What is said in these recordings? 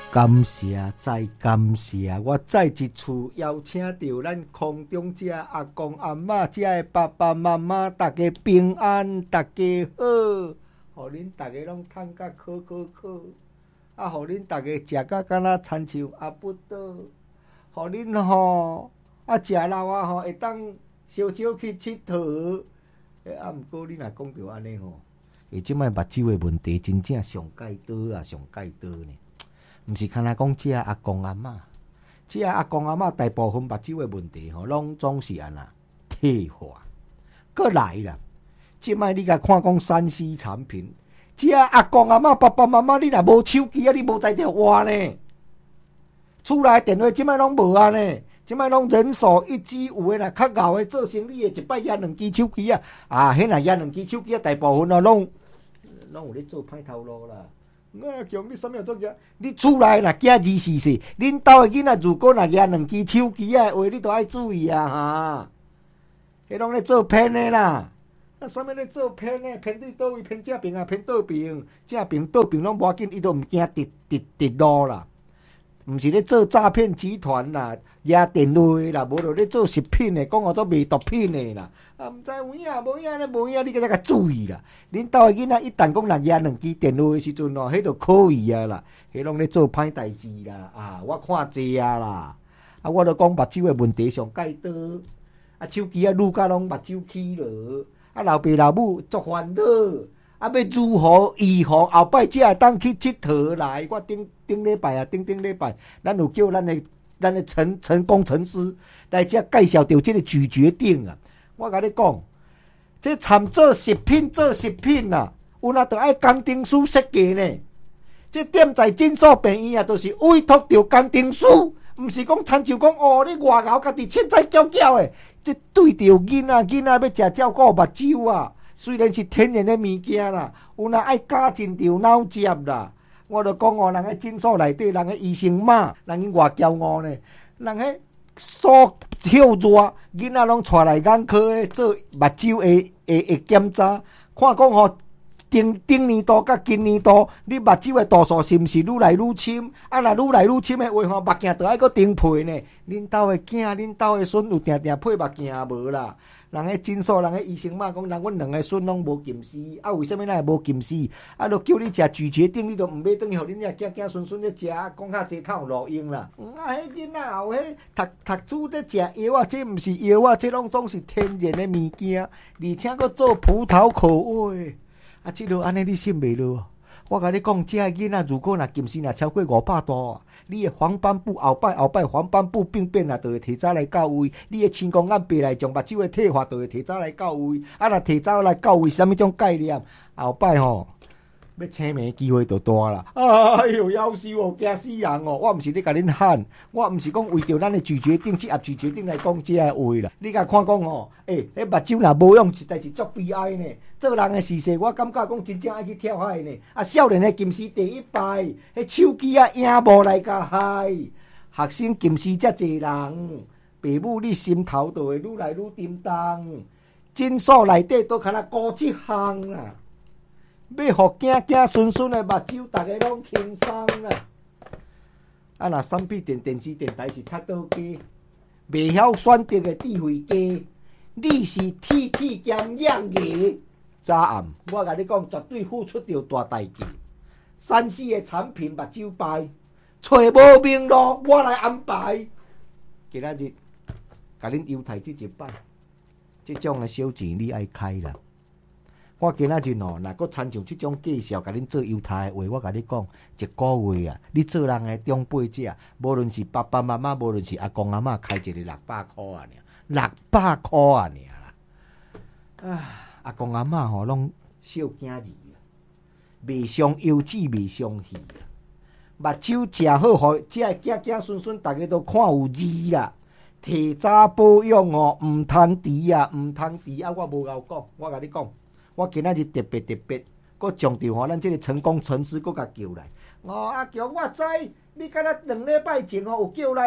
感谢再感谢，我再一次邀请到咱空中这阿公阿嬷这的爸爸妈妈，大家平安，大家好，互恁大家拢趁甲考，啊，互恁大家食甲敢若亲像阿不倒，互恁吼啊食老啊吼会当小小去佚佗，啊，毋过你若讲着安尼吼，即摆目睭的问题真正上界多啊，上界多呢。毋是干那讲这阿公阿嬷，这阿公阿嬷大部分目睭的问题吼，拢总是安那退化。搁来啦，即摆你甲看讲3C 产品，这阿公阿嬷爸爸妈妈，你若无手机啊，你无才着活呢。厝内电话即摆拢无啊呢，即摆拢人手一机，有诶啦，较牛诶做生意诶，一摆两支手机啊，迄若两支手机啊，大部分啊拢有咧做歹头路啦。强你啥物做个？你厝内若惊24岁，恁兜的囡仔如果若举2支手机啊，话你都爱注意啊哈！迄拢咧做骗的啦，啥物咧做骗的？骗对倒位？骗正边啊？骗倒边？正边倒边拢无要紧，伊都毋惊跌路啦。毋是咧做诈骗集团啦，压电话啦，无就咧做食品的，讲我做卖毒品的啦。啊，毋知有影无影咧，无影你个甲注意啦。恁兜的囡仔一旦讲若压2支电话的时阵哦，迄就可以啊啦，迄拢咧做歹代志啦。啊，我看济啊啦。啊，我都讲目睭的问题上介多，啊，手机啊愈甲拢目睭起落，啊，老爸老母足烦恼。啊，要如何预防后摆才会当去佚佗来？我顶礼拜啊，顶礼拜，咱有叫咱的陈工程师来遮介绍到这个咀嚼定啊。我甲你讲，这参做食品啊，有那着爱工程师设计呢。这店在诊所病院啊，都是委托着工程师，毋是讲参像讲哦，你外头家己凊彩搅搅的。这对着囡仔要食照顾目睭啊。虽然是天然的物件啦，有那爱加进着脑汁啦。我就讲哦，人个诊所内底，人个医生骂，人个外骄傲呢，人个所休热，囡仔拢带来眼科的做目睭的检查，看讲吼，顶年度甲今年度，你目睭的度数是毋是愈来愈深？啊，若愈来愈深的话吼，目镜就爱搁顶配呢。恁兜的囝，恁兜的孙有定配目镜无啦？人个诊所，人个医生嘛讲，人阮2个孙拢无近视，啊，为什么咱会无近视？啊，就叫你食咀嚼定，你都毋买转去，互恁遐囝孙咧食，讲较济较有路用啦。啊，迄囡仔后迄读书咧食药啊，这毋是药啊，这拢总是天然的物件，而且搁做葡萄口味。啊，即落安尼你信袂落？我甲你讲，这个囡仔如果若近视若超过500度，你的黄斑部后摆黄斑部病变啊，就会提早来到位；你的青光眼白内障目睭的退化，就会提早来到位。啊，若提早来到位，什么种概念？后摆吼，要请命机会就大啦！哎呦，夭寿哦，惊死人哦！我毋是咧甲恁喊，我毋是讲为着咱的咀嚼定，即盒咀嚼定来讲这个话啦。你甲看讲吼，迄目睭若无用，实在是足悲哀呢。做人的事势，我感觉讲真正爱去跳海呢。啊，少年的近视第一排，迄手机啊影无来甲害，学生近视遮济人，父母你心头就会愈来愈沉重。诊所内底都敢若顾即项啦，要互囝孙的目睭，大家拢轻松啦。啊，若三 P 电视电台是踢倒机，袂晓选择的智慧家，你是铁兼养牙。早暗，我甲你讲，绝对付出着大代价。3C 的产品目睭歹，找无明路，我来安排。今仔日，甲恁优待这一摆，这种的小钱你爱开啦。我今仔日哦，若搁参像这种介绍，甲恁做优待的话，我甲你讲，一个月啊，你做人的长辈者，无论是爸爸妈妈，无论是阿公阿嬷，开一个600块啊，600块啊啦。阿公阿嬷吼拢小囝儿，袂伤腰子，袂伤气啦。目睭食好，互这囝孙大家都看有字啦。提早保养哦，毋通迟啊，毋通迟啊！我无够讲，我甲你讲，我今仔日特别，搁将着吼咱这个成功陈师搁甲叫来。阿强，我知你敢若2礼拜前吼有叫来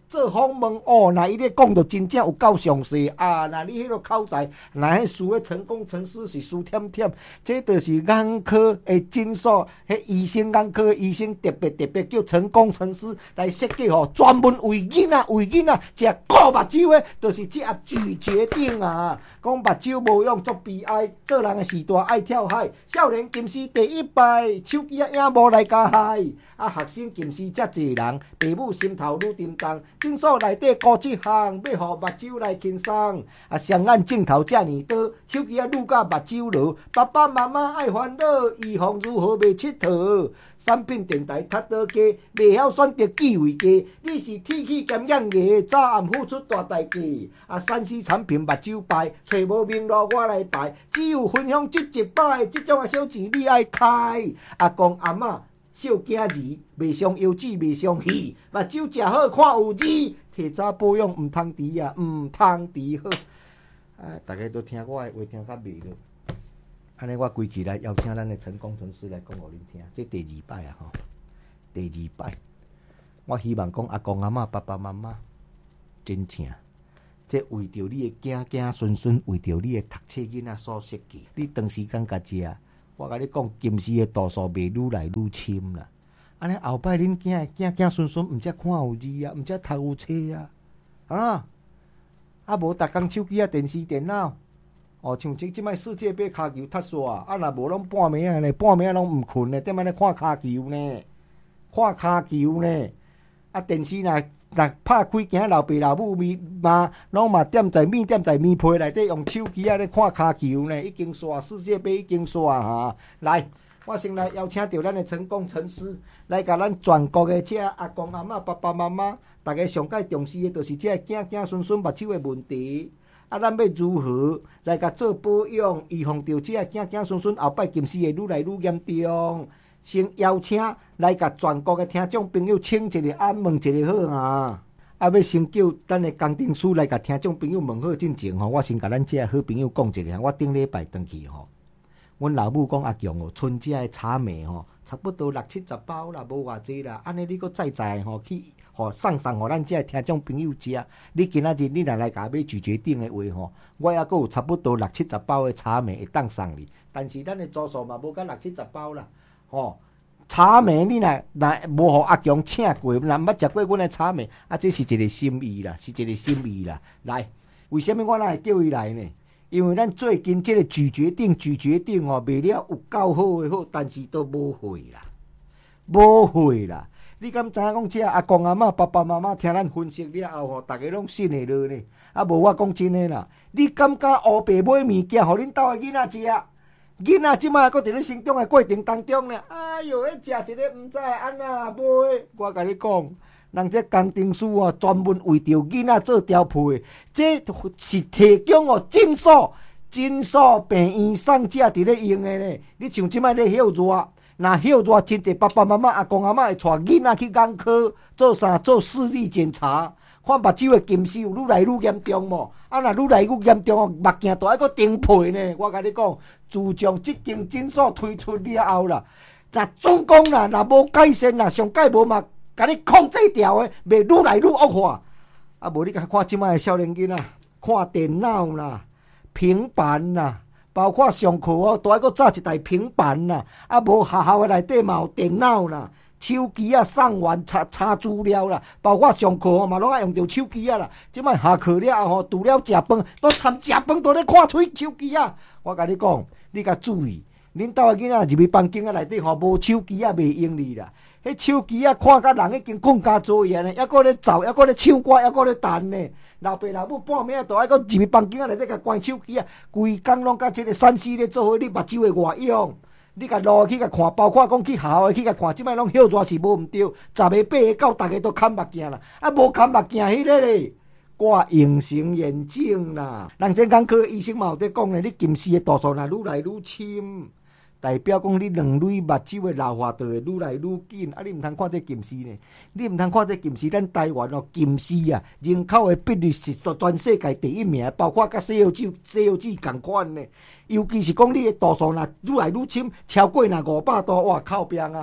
做访问哦，那伊咧讲到真正有够详细啊！那你迄个口才，那迄输的成功程师是输忝忝，这就是眼科的诊所，迄医生眼科的医生特别叫成功程师来设计吼，专门为囡仔食顾目睭的，就是这拒绝症啊！讲目睭无用作悲哀，做人的时代爱跳海，少年金丝第一摆，手机影无来加害，学生金丝遮济人，父母心头愈沉重。诊所内底顾这项，要互目睭来轻松。双眼镜头遮尔多，手机愈甲目睭落。爸爸妈妈爱烦恼，预防如何袂佚佗。产品电台较倒价，袂晓选择机位价。你是铁齿兼养牙，早暗付出大代价。山西产品目睭牌，找无明路我来排。只有分享这一摆，这种小钱你爱开。阿公阿嬷。小囝儿袂伤腰子，袂伤气，目睭食好看有字，提早保养毋通迟啊，毋通迟好。大家都听我的话听较袂落，安尼我规起来邀请咱的成功程师来讲互恁听，这第二摆啊吼，第二摆，我希望讲阿公阿嬷、爸爸妈妈真正，这为着你的囝囝孙孙，为着你的读册囡仔所设计，你长时间甲食。我甲你讲，金丝的度数袂愈来愈深啦。安尼后摆恁囝孙孙毋则看有字啊，毋则读有册啊。无逐工手机电视电脑，像即摆世界杯骹球踢煞啊，若无拢半暝啊呢，半暝拢毋困呢，踮咧看骹球呢，看骹球呢。电视若拍开惊老爸老母嘛，拢嘛踮在面被内底用手机咧看骹球呢，已经煞世界杯已经煞哈。来，我先来邀请到咱的成功程师来甲咱全国的这阿公阿嬷、爸爸妈妈，大家上界重视的，就是这囝孙孙目睭的问题。咱要如何来甲做保养，预防到这囝孙孙后摆近视会愈来愈严重？先邀请来甲全国的听众朋友请一个安，问一个好啊！要先叫咱的工程师来甲听众朋友问好进前吼，我先甲咱这好朋友讲一下。我顶礼拜回去吼，阮老母讲阿强哦，春节的茶糜吼，差不多60-70包啦，无偌济啦。安尼你搁再吼去吼送互咱这听众朋友食。你今仔日你若来甲买拒绝订的话吼，我还搁有差不多60-70包的茶糜会当送你。但是咱的组数嘛无甲60-70包啦。茶糜你若无互阿强请过，若毋捌食过阮的茶糜，这是一个心意啦，是一个心意啦。来，为什么我会叫伊来呢？因为咱最近这个拒绝症卖了有够好的好，但是都无货啦。你敢知影讲这阿公阿嬷、爸爸妈妈听咱分析了后大家拢信会落呢？无我讲真的啦，你敢黑白买物件，互恁兜的囡仔食？囡仔即摆搁伫咧成长的过程当中呢，哎哟，迄食一个毋知安那买。我甲你讲，人这工程师专门为着囡仔做调配，这是提供诊所病院送这伫咧用的呢。你像即摆咧休热，若休热真济爸爸妈妈、阿公阿嬷会带囡仔去眼科做视力检查。看目睭的近视有愈来愈严重无？若愈来愈严重目镜都还搁顶配呢。我甲你讲，自从这间诊所推出了后啦，若总讲啦，若无改善啦，上界无嘛，甲你控制掉的，袂愈来愈恶化。无你甲看即摆的少年囡仔，看电脑啦、平板啦，包括上课都还搁载一台平板啦。无学校的内底嘛有电脑啦。手机送完查资料啦，包括上课嘛拢爱用着手机啦。即摆下课了后除了食饭，都参食饭都咧看手机啊。我甲你讲，你甲注意，恁兜的囡仔入去房间内底无手机袂用哩啦。迄手机看甲人已经困甲做样呢，还搁咧走，还搁咧唱歌，还搁咧弹呢。老爸老母半暝都还搁入去房间内底甲关手机规工拢甲即个山西咧做伙，你目睭会外用。你甲路去甲看，包括讲去学校去甲看，即摆拢休热是无毋对。10个8个9，大家都看目镜啦，无看目镜迄个咧，挂隐形眼镜啦。人这眼科医生嘛有在讲咧，你近视的度数若愈来愈深，代表讲你两蕊目睭的老化就会愈来愈紧。你毋通看这近视呢？你毋通看这近视？咱台湾近视人口的比率是全世界第一名，包括甲西澳洲同款呢。尤其是讲你的度数若愈来愈深，超过500度，哇靠边啊！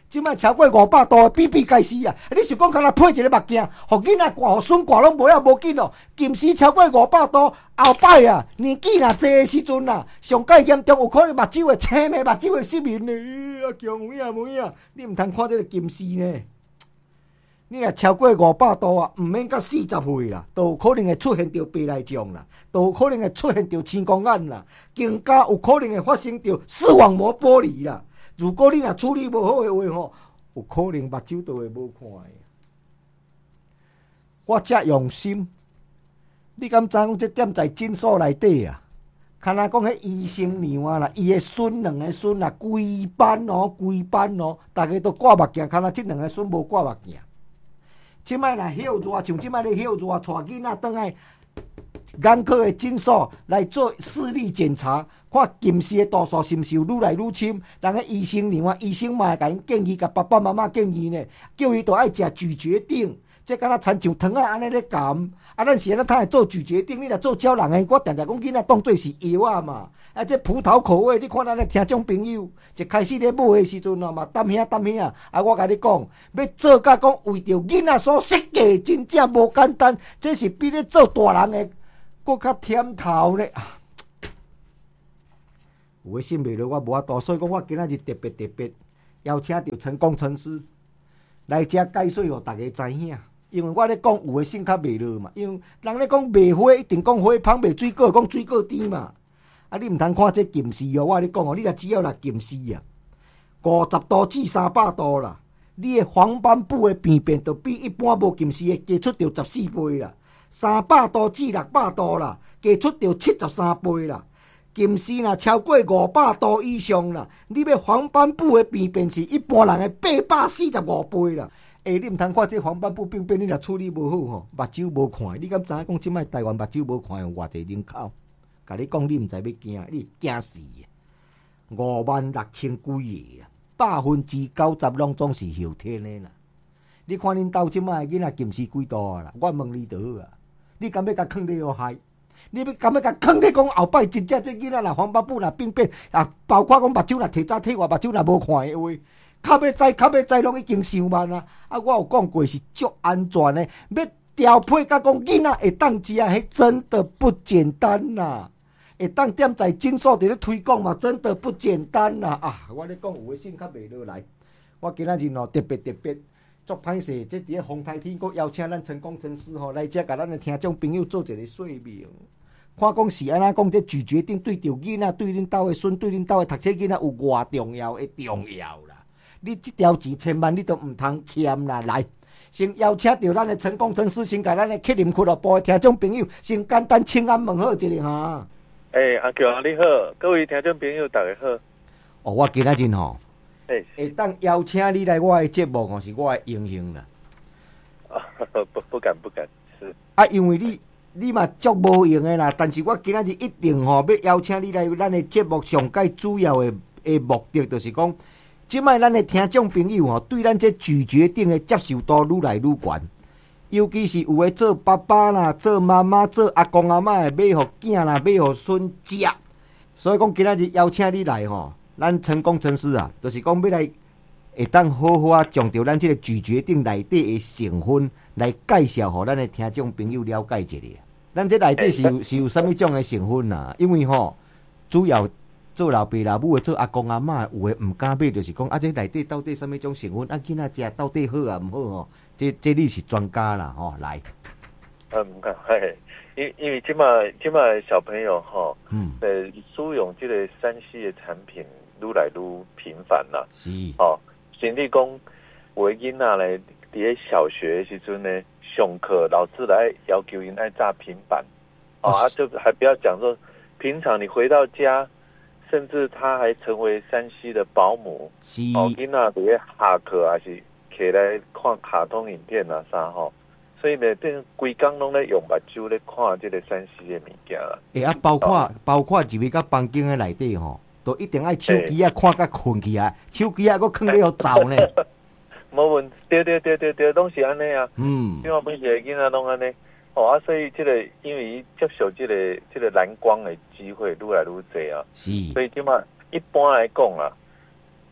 即摆超过500度的比比皆是啊！你是讲敢若配一个目镜，互囡仔挂，互孙挂拢无要无紧哦。近视超过500度，后摆啊，年纪若济的时阵啊，上介严重有可能目睭会青的，目睭会失明呢。啊，强有影无影？你毋通看这个近视呢。你若超过500度啊，毋免到40岁啦，都有可能会出现着白内障啦，都有可能会出现着青光眼啦，更加有可能会发生着视网膜剥离啦。如果你若处理无好的话吼，有可能目睭都会无看的。我遮用心，你敢知影这点在诊所内底啊？看若讲迄医生娘啊啦，伊的孙2个孙啊，规班哦，大家都挂目镜，看若这2个孙无挂目镜。即摆若休热，像即摆咧休热，带囡仔倒来眼科的诊所来做视力检查，看近视的度数是毋是有愈来愈深。人个医生娘啊，医生嘛会甲因建议，甲爸爸妈妈建议呢，叫伊都爱食咀嚼顶，这敢若亲像糖啊安尼咧含。啊，咱是安尼通会做咀嚼顶，你若做鸟人的，我定定讲囡仔当做是药啊嘛。啊，这葡萄口味，你看咱的听众朋友，一开始咧买的时阵啊嘛，担兄。啊，我甲你讲，要做甲讲为着囡仔所设计，真正无简单。这是比咧做大人的搁较甜头咧。有诶信袂落，我无法度，所以讲我今仔日特别邀请到陈工程师来遮解说，互大家知影。因为我咧讲有诶信较袂落嘛，因为人咧讲卖花一定讲花香，卖水果讲水果甜嘛。啊，你毋通看这近视哦，我咧讲哦，你若只要若近视啊，50度至300度啦，你诶黄斑部诶病变就比一般无近视诶加出着14倍啦，300度至600度啦，加出着73倍啦。近视若超过500度以上啦，你要黄斑部诶病变是一般人诶845倍啦。你毋通看这黄斑部病变，你若处理无好吼，目睭无看。你敢知影讲，即摆台湾目睭无看有偌济人口？甲你讲，你毋知要惊，你惊死！56000几个，90%拢总是后天的啦。你看恁兜即摆囡仔近视几度啊啦？我问你倒啊，你敢要甲囥咧害？你敢要甲囥咧讲后摆真正这囡仔若黄斑部若病变啊，包括讲目睭若提早退外，目睭若无看的话。较要知，拢已经伤慢啊！啊，我有讲过是足安全的，要调配甲讲囡仔会当食，迄真的不简单呐！会当踮在诊所伫咧推广嘛，真的不简单呐！啊，我咧讲有诶心较袂落来，我今仔日哦特别足歹势，即伫咧风台天，阁邀请咱陈工程师吼来遮，甲咱诶听众朋友做一个说明。看讲是安怎讲，这咀嚼顶对着囡仔、对恁兜诶孙、对恁兜诶读册囡仔有偌重要诶重要啦！你这条钱千万你都毋通欠啦！来，先邀请到咱的陈工程师，先甲咱的克林俱乐部的听众朋友，先简单请安问好一下哈。 阿强你好，各位听众朋友大家好。 哦，我今仔日吼，会当邀请你来我的节目吼，是我的荣幸啦。 不敢，是。 啊，因为你嘛足无用的啦，但是我今仔日一定吼要邀请你来咱的节目上介主要的目的，就是讲。即摆咱的听众朋友吼，对咱这咀嚼顶的接受度愈来愈悬，尤其是有诶做爸爸啦、做妈妈、做阿公阿嬷的，要互囝啦、要互孙食。所以讲今仔日邀请你来吼，咱陈工程师啊，就是讲要来会当好好啊，将着咱这个咀嚼顶内底的成分来介绍，互咱的听众朋友了解一下。咱这内底是有啥物种的成分啊？因为吼，主要。做老爸老母的，做阿公阿嬷，有诶毋敢买，就是讲啊，这内底到底什么种成分？啊，囡仔食到底好啊毋好吼？这你是专家啦吼，来。 毋敢，因为即摆小朋友吼，使用这个3C 的产品愈来愈频繁啦。 是。 甚至讲有诶囡仔咧，伫咧小学的时阵呢，上课老师来要求因爱炸平板，就还不要讲说，平常你回到家。甚至他还成为3C 的保姆，囡仔伫咧下课还是起来看卡通影片啊啥吼，所以呢，变规工拢咧用目睭咧看这个3C 的物件啦。 包括入去到房间的内底吼，都一定爱手机啊看甲困去啊，手机啊搁囥咧互走呢。 无问，对，拢是安尼啊。因为每一个囡仔拢安尼。所以因为接受这个蓝光的机会愈来愈多啊，是。所以即马一般来讲啦，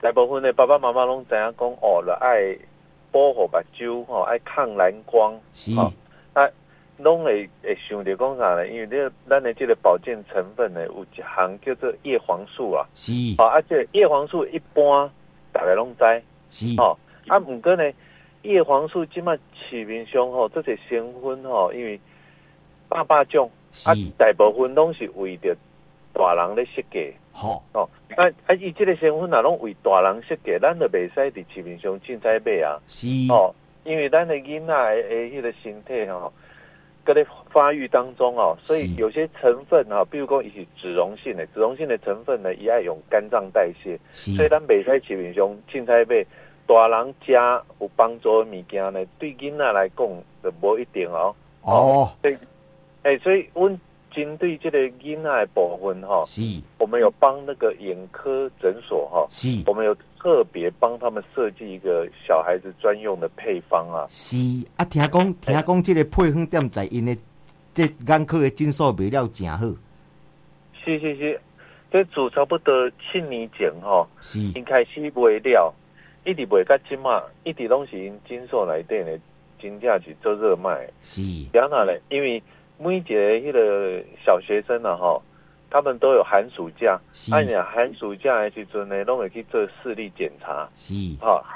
大部分的爸爸妈妈拢知影讲哦，就爱保护目睭吼，爱抗蓝光， 是， 拢会想着讲啥呢？因为咱的这个保健成分呢，有一项叫做叶黄素啊。 是， 这个叶黄素一般大家拢知， 是， 不过呢，叶黄素即卖市面上吼，这些成分吼，因为百种，大部分拢是为着大人咧设计。伊这个成分啊，拢为大人设计，咱就袂使伫市面上凊彩买啊。 是， 因为咱的囡仔的迄个身体吼。搁在发育当中哦，所以有些成分啊，比如讲伊是脂溶性的成分呢，伊爱用肝脏代谢，所以咱袂使市面上凊彩买。大人食有帮助的物件呢，对囡仔来讲就无一定哦。所以阮针对这个囡仔的部分哈，我们有帮那个眼科诊所哈，我们有特别帮他们设计一个小孩子专用的配方啊。 是啊，听讲这个配方店在因的这眼科的诊所卖了真好。 是，这做差不多7年前哈，因开始卖了，一直卖到今嘛，一直拢是因诊所内底呢，真正是做热卖。 是， 然后呢，因为每一个迄个小学生啊哈，他们都有寒暑假，寒暑假的时阵呢，拢会去做视力检查，